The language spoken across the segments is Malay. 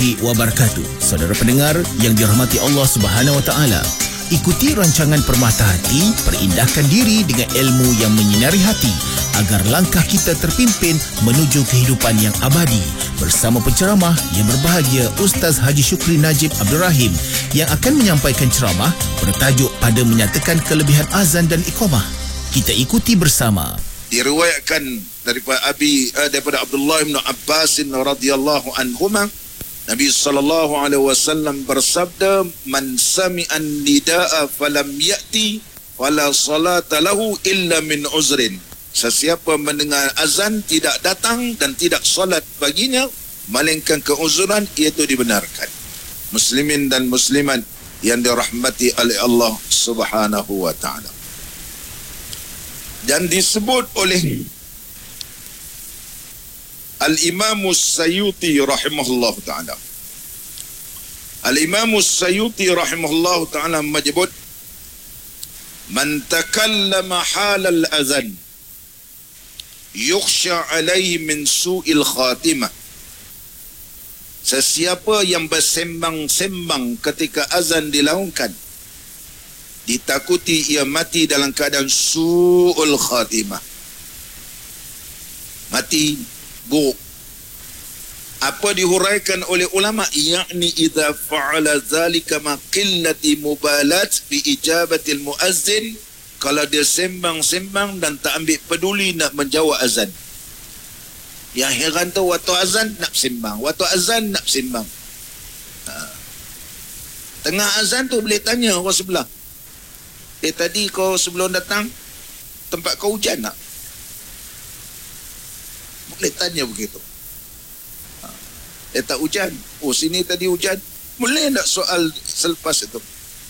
warahmatullahi wabarakatuh. Saudara pendengar yang dirahmati Allah Subhanahu Wa Taala, ikuti rancangan Permata Hati, perindahkan diri dengan ilmu yang menyinari hati agar langkah kita terpimpin menuju kehidupan yang abadi. Bersama penceramah yang berbahagia Ustaz Haji Shukri Najib Abdul Rahim yang akan menyampaikan ceramah bertajuk pada menyatakan kelebihan azan dan iqamah. Kita ikuti bersama. Diriwayatkan daripada Abdullah bin Abbas radhiyallahu anhuma, Nabi sallallahu alaihi wasallam bersabda, "Man sami'an nidaa falam ya'ti fala salata lahu illa min uzrin." Sesiapa mendengar azan tidak datang dan tidak solat baginya melainkan keuzuran, iaitu dibenarkan. Muslimin dan muslimat yang dirahmati oleh Allah Subhanahu wa taala. Dan disebut oleh Al-Imam As-Sayuti rahimahullah ta'ala. Al-Imam As-Sayuti rahimahullah ta'ala menyebut, "Man takallama halal azan yukhsha alaihi min su'il khatimah." Sesiapa yang bersembang-sembang ketika azan dilaungkan, ditakuti ia mati dalam keadaan su'ul khatimah, mati buruk. Apa dihuraikan oleh ulama, yakni idza fa'ala zalika ma qillati mubalat bi ijabatil muazzin, kalau dia sembang-sembang dan tak ambil peduli nak menjawab azan. Yang heran tu waktu azan nak sembang, waktu azan nak sembang. Tengah azan tu boleh tanya orang sebelah, tadi kau sebelum datang tempat kau hujan tak? Boleh tanya begitu. Tak hujan. Oh, sini tadi hujan. Boleh tak soal selepas itu?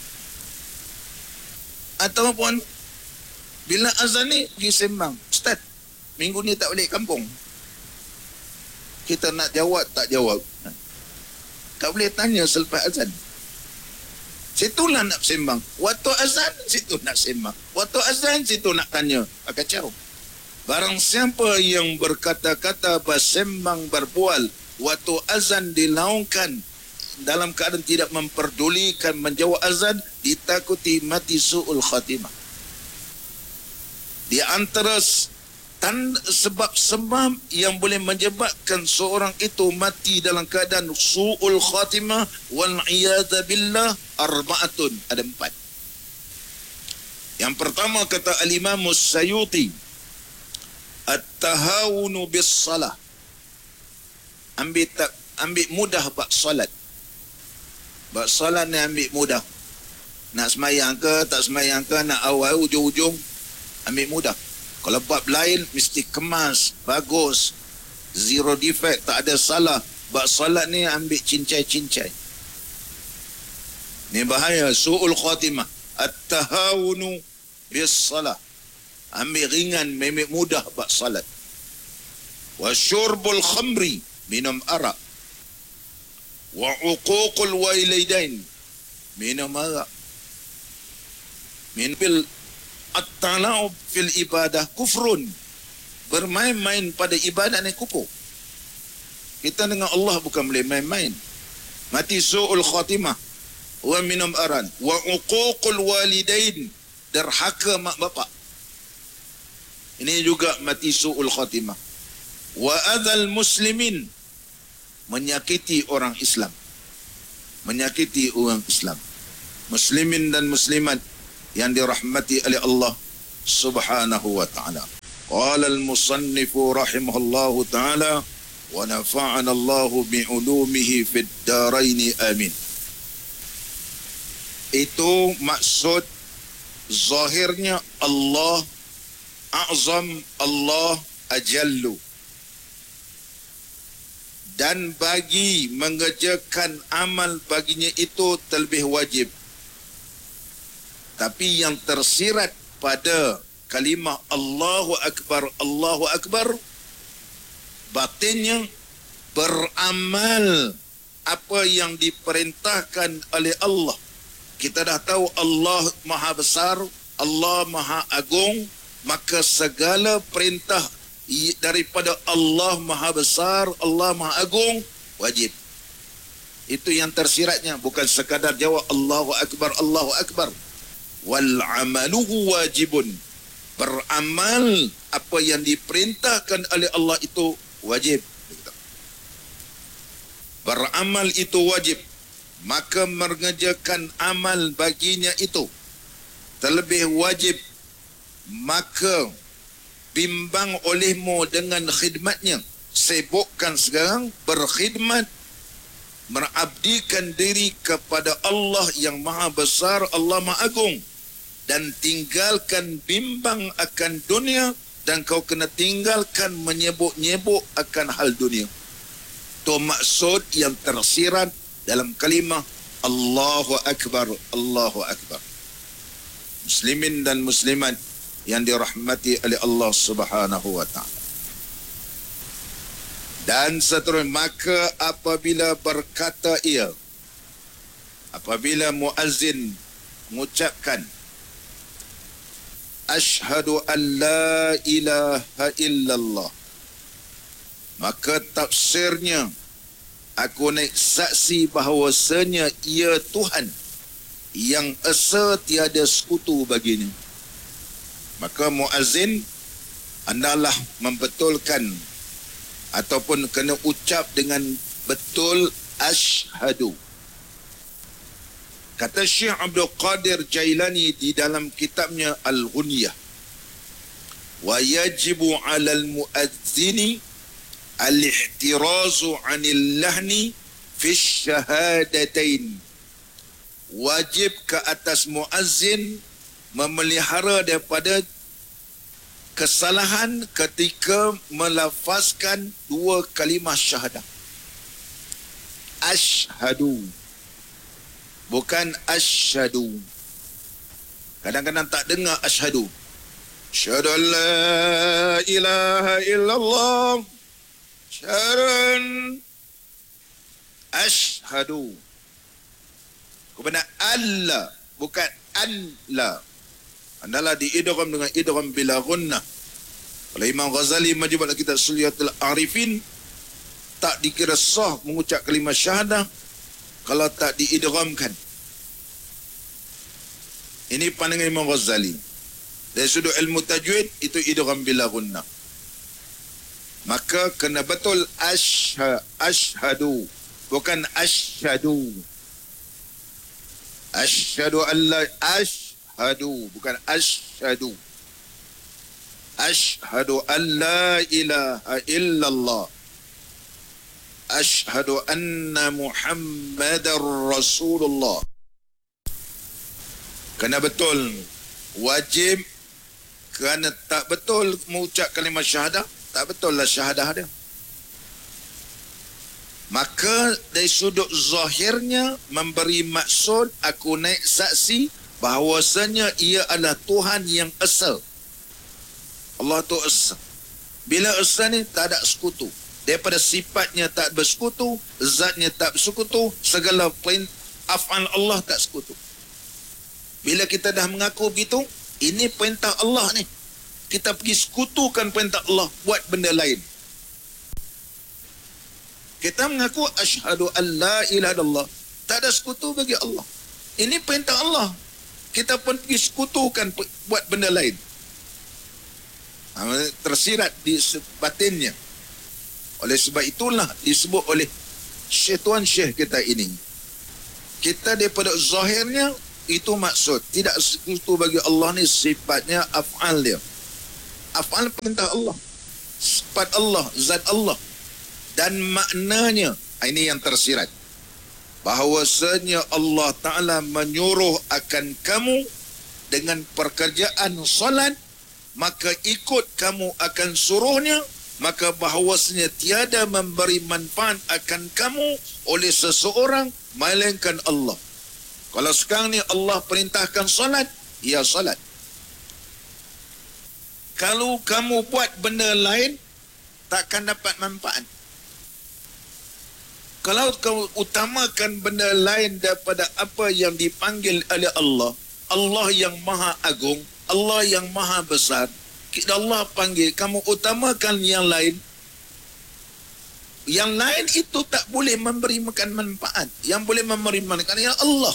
Ataupun bila azan ni pergi sembang, "Ustaz, minggu ni tak balik kampung." Kita nak jawab tak jawab. Tak boleh tanya selepas azan. Situlah nak sembang. Waktu azan, situ nak sembang. Waktu azan, situ nak tanya. Kacau. Barang siapa yang berkata-kata, bersembang, berbual, waktu azan dilaungkan dalam keadaan tidak memperdulikan menjawab azan, ditakuti mati su'ul khatimah. Di antara sebab-sebab yang boleh menyebabkan seorang itu mati dalam keadaan su'ul khatimah wal iyadza billah arba'atun, ada 4. Yang pertama kata Al-Imam As-Sayuti, at-tahawunu bis salah, ambil mudah bab solat. Bab solat ni ambil mudah. Nak semayang ke tak semayang ke, nak awal ujung-ujung, ambil mudah. Kalau bab lain mesti kemas, bagus, zero defect, tak ada salah. Bab solat ni ambil cincai-cincai. Ni bahaya, su'ul khatimah. At-tahawunu bis salah, ambil ringan, ambil mudah bab solat. Wa syurbul khamri, minum arak. Wa uququl walidain, minum arak. Minum at-tala'ub fil ibadah kufrun, bermain-main pada ibadat ni kufur. Kita dengan Allah bukan boleh main-main. Mati su'ul khatimah. Wa minum aran. Wa uququl walidain, derhaka mak bapak. Ini juga mati su'ul khatimah. Wa adzal muslimin, menyakiti orang Islam. Menyakiti orang Islam. Muslimin dan muslimat yang dirahmati oleh Allah Subhanahu wa ta'ala. Qala al-musannifu rahimahullahu ta'ala, wa nafa'ana Allahu bi'ulumihi fid daraini amin. Itu maksud zahirnya Allah a'zam, Allah ajallu. Dan bagi mengerjakan amal baginya itu terlebih wajib. Tapi yang tersirat pada kalimah Allahu Akbar, batinnya beramal apa yang diperintahkan oleh Allah. Kita dah tahu Allah Maha Besar, Allah Maha Agung, maka segala perintah daripada Allah Maha Besar, Allah Maha Agung, wajib. Itu yang tersiratnya, bukan sekadar jawab Allahu Akbar, Allahu Akbar. Wal amaluhu wajibun. Beramal apa yang diperintahkan oleh Allah itu wajib. Beramal itu wajib. Maka mengerjakan amal baginya itu terlebih wajib. Maka bimbang olehmu dengan khidmatnya. Sibukkan sekarang berkhidmat, mengabdikan diri kepada Allah yang Maha Besar, Allah Maha Agung, dan tinggalkan bimbang akan dunia, dan kau kena tinggalkan menyebut-nyebut akan hal dunia. Itu maksud yang tersirat dalam kalimah Allahu Akbar, Allahu Akbar. Muslimin dan muslimat yang dirahmati oleh Allah Subhanahu wa ta'ala. Dan seterusnya, maka apabila berkata ia, apabila muazzin mengucapkan asyhadu an la ilaha illallah, maka tafsirnya, aku naik saksi bahawasanya ia Tuhan yang esa tiada sekutu baginya. Maka muazzin hendaklah membetulkan ataupun kena ucap dengan betul asyhadu. Kata Syekh Abdul Qadir Jailani di dalam kitabnya Al-Ghunyah, wa yajibu 'alal muadzini al-ihtirazu 'anil lahni fi syahadatain. Wajib ke atas muazzin memelihara daripada kesalahan ketika melafazkan dua kalimah syahadah. Asyhadu, bukan asyhadu. Kadang-kadang tak dengar asyhadu. Asyhadu an la ilaha illallah. Syarun asyhadu. Kau benar Allah, bukan Allah. Adalah diidgham dengan idgham bila gunnah. Kalau Imam Ghazali majmu'ul kitab Sulyatul Arifin, tak dikira sah mengucap kalimah syahadah kalau tak diidghamkan. Ini pandangan Imam Ghazali. Dari sudut ilmu tajwid, itu idgham bila gunnah. Maka kena betul asyhadu, bukan asyhadu. Asyhadu an la asyhadu, bukan asyhadu. Asyhadu an la ilaha illallah. Asyhadu anna Muhammadar Rasulullah. Kena betul. Wajib. Kerana tak betul mengucap kalimah syahadah, tak betul lah syahadah dia. Maka dari sudut zahirnya memberi maksud aku naik saksi bahawasanya ia adalah Tuhan yang esa. Allah tu esa. Bila esa ni tak ada sekutu. Daripada sifatnya tak bersekutu, zatnya tak bersekutu, segala af'al Allah tak sekutu. Bila kita dah mengaku begitu, ini perintah Allah ni. Kita pergi sekutukan perintah Allah buat benda lain. Kita mengaku asyhadu an la ilaha illallah, tak ada sekutu bagi Allah. Ini perintah Allah. Kita pun pergi sekutukan buat benda lain. Tersirat di batinnya. Oleh sebab itulah disebut oleh syaitan syekh kita ini. Kita daripada zahirnya itu maksud. Tidak sekutu bagi Allah ni sifatnya af'al dia. Af'al perintah Allah. Sifat Allah, zat Allah. Dan maknanya, ini yang tersirat, bahawasanya Allah Ta'ala menyuruh akan kamu dengan pekerjaan solat, maka ikut kamu akan suruhnya, maka bahawasanya tiada memberi manfaat akan kamu oleh seseorang melainkan Allah. Kalau sekarang ni Allah perintahkan solat, ya solat. Kalau kamu buat benda lain, takkan dapat manfaat. Kalau kau utamakan benda lain daripada apa yang dipanggil oleh Allah, Allah yang Maha Agung, Allah yang Maha Besar, Allah panggil, kamu utamakan yang lain, Yang lain itu tak boleh memberi makan manfaat. Yang boleh memberi manfaat adalah Allah.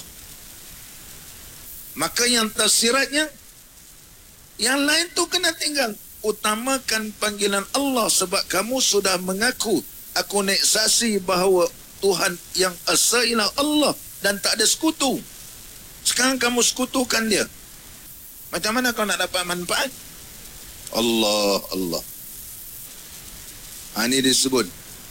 Maka yang tersiratnya, yang lain tu kena tinggal. Utamakan panggilan Allah sebab kamu sudah mengaku, aku naik saksi bahawa Tuhan yang esa ialah Allah dan tak ada sekutu. Sekarang kamu sekutukan dia. Macam mana kau nak dapat manfaat? Allah. Ini disebut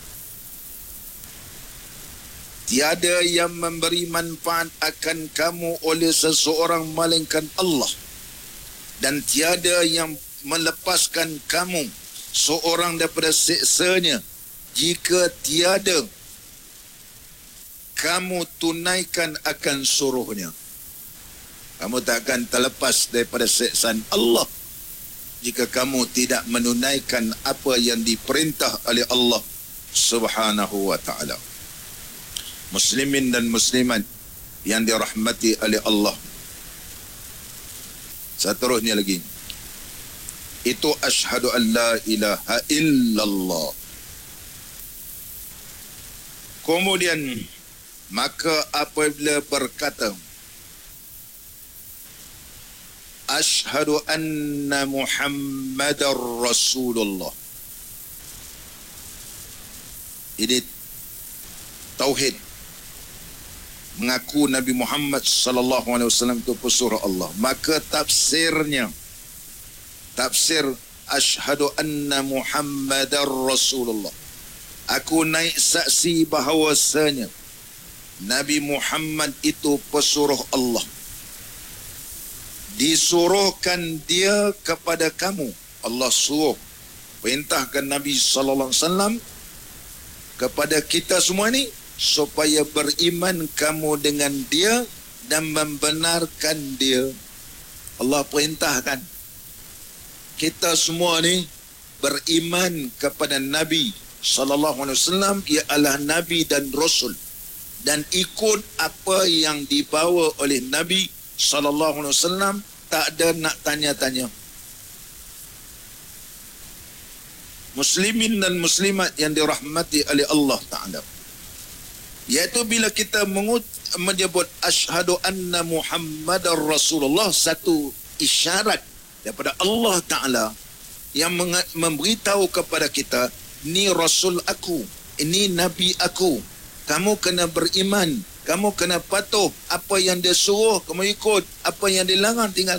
tiada yang memberi manfaat akan kamu oleh seseorang melainkan Allah, dan tiada yang melepaskan kamu seorang daripada siksanya jika tiada kamu tunaikan akan suruhnya. Kamu tak akan terlepas daripada siksaan Allah jika kamu tidak menunaikan apa yang diperintah oleh Allah Subhanahu wa ta'ala. Muslimin dan muslimat yang dirahmati oleh Allah, seterusnya lagi, itu asyhadu an la ilaha illallah. Kemudian maka apabila berkata asyhadu anna Muhammadar Rasulullah, ini tauhid, mengaku Nabi Muhammad sallallahu alaihi wasallam itu pesuruh Allah. Maka tafsir asyhadu anna Muhammadar Rasulullah, aku naik saksi bahawasanya Nabi Muhammad itu pesuruh Allah. Disuruhkan dia kepada kamu. Allah suruh, perintahkan Nabi sallallahu alaihi wasallam kepada kita semua ni supaya beriman kamu dengan dia dan membenarkan dia. Allah perintahkan kita semua ni beriman kepada Nabi sallallahu alaihi wasallam, ia adalah nabi dan rasul, dan ikut apa yang dibawa oleh Nabi sallallahu alaihi wasallam, tak ada nak tanya-tanya. Muslimin dan muslimat yang dirahmati oleh Allah Ta'ala, iaitu bila kita menyebut asyhadu anna Muhammadar Rasulullah, satu isyarat daripada Allah Ta'ala yang memberitahu kepada kita, ni Rasul aku, ini Nabi aku, kamu kena beriman, kamu kena patuh, apa yang dia suruh kamu ikut, apa yang dilarang tinggal.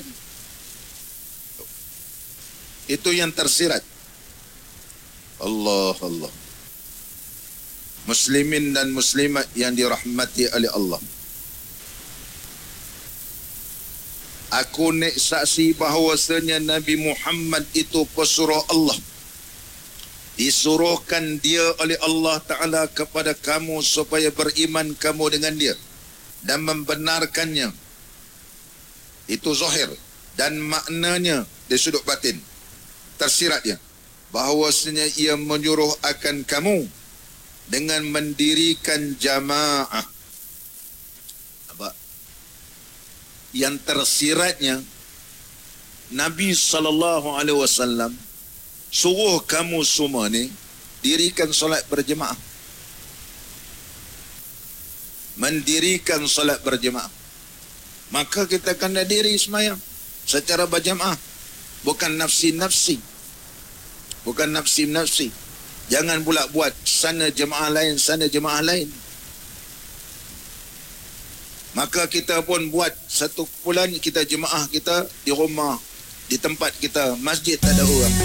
Itu yang tersirat. Allah. Muslimin dan muslimat yang dirahmati oleh Allah, aku naik saksi bahawasanya Nabi Muhammad itu pesuruh Allah. Disuruhkan dia oleh Allah Ta'ala kepada kamu supaya beriman kamu dengan dia dan membenarkannya. Itu zahir. Dan maknanya dari sudut batin, tersiratnya bahawasanya ia menyuruh akan kamu dengan mendirikan jamaah. Yang tersiratnya, Nabi SAW suruh kamu semua ni dirikan solat berjemaah. Mendirikan solat berjemaah. Maka kita kena diri semayang secara berjemaah, bukan nafsi-nafsi. Jangan pula buat sana jemaah lain, sana jemaah lain. Maka kita pun buat satu kumpulan, kita jemaah kita di rumah, di tempat kita, masjid tak ada orang.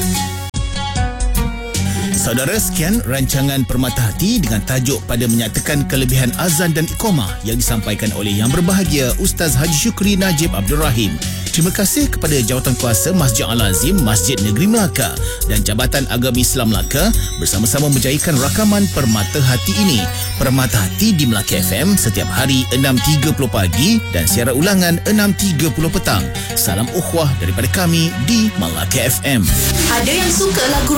Saudara, sekian rancangan Permata Hati dengan tajuk pada menyatakan kelebihan azan dan iqamah yang disampaikan oleh Yang Berbahagia Ustaz Haji Syukri Najib Abdul Rahim. Terima kasih kepada Jawatankuasa Masjid Al-Azim Masjid Negeri Melaka dan Jabatan Agama Islam Melaka bersama-sama menjayakan rakaman Permata Hati ini. Permata Hati di Melaka FM setiap hari 6.30 pagi dan siaran ulangan 6.30 petang. Salam ukhuwah daripada kami di Melaka FM. Ada yang suka lagu